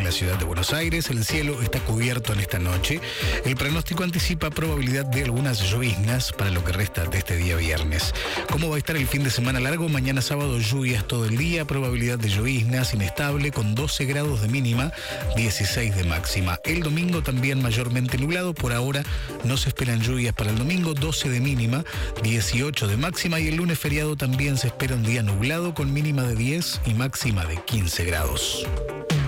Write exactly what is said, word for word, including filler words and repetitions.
la ciudad de Buenos Aires. El cielo está cubierto en esta noche. El pronóstico anticipa probabilidad de algunas lloviznas para lo que resta de este día viernes. ¿Cómo va a estar el fin de semana largo? Mañana sábado lluvias todo el día, probabilidad de lloviznas inestable con doce grados de mínima, dieciséis de máxima. El domingo también mayormente nublado. Por ahora no se esperan lluvias para el domingo, doce de mínima, dieciocho de máxima, y el lunes feriado también se espera un día nublado con mínima de diez y máxima de quince grados.